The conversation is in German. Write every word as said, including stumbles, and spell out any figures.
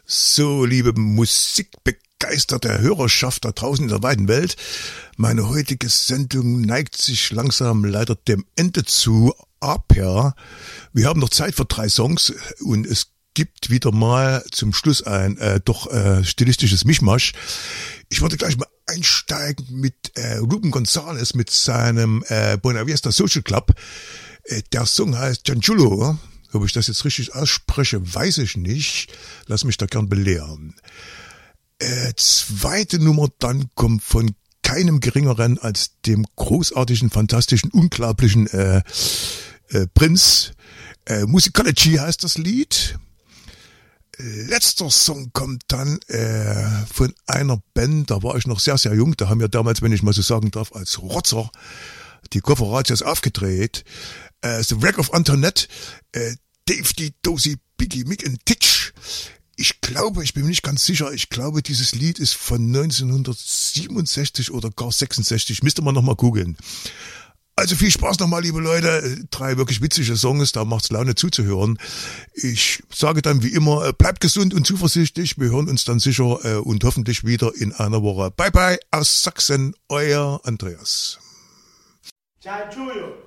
So, liebe musikbegeisterte Hörerschaft da draußen in der weiten Welt, meine heutige Sendung neigt sich langsam leider dem Ende zu ab, ja. Wir haben noch Zeit für drei Songs und es gibt wieder mal zum Schluss ein äh, doch äh, stilistisches Mischmasch. Ich würde gleich mal einsteigen mit äh, Ruben Gonzalez mit seinem äh, Buena Vista Social Club. Äh, der Song heißt Chanchulo. Ob ich das jetzt richtig ausspreche, weiß ich nicht. Lass mich da gern belehren. Äh, zweite Nummer dann kommt von keinem geringeren als dem großartigen, fantastischen, unglaublichen äh, äh, Prinz. Äh, Musicology heißt das Lied. Letzter Song kommt dann äh, von einer Band, da war ich noch sehr, sehr jung. Da haben wir damals, wenn ich mal so sagen darf, als Rotzer die Kofferratios aufgedreht. Äh, The Wreck of Antoinette, äh, Dave, die Dosi, Biggie, Mick und Titch. Ich glaube, ich bin mir nicht ganz sicher, ich glaube, dieses Lied ist von neunzehnhundertsiebenundsechzig oder gar sechsundsechzig. Müsste man nochmal googeln. Also viel Spaß nochmal, liebe Leute. Drei wirklich witzige Songs, da macht's Laune zuzuhören. Ich sage dann wie immer, bleibt gesund und zuversichtlich. Wir hören uns dann sicher äh, und hoffentlich wieder in einer Woche. Bye bye aus Sachsen, euer Andreas. Chanchulo.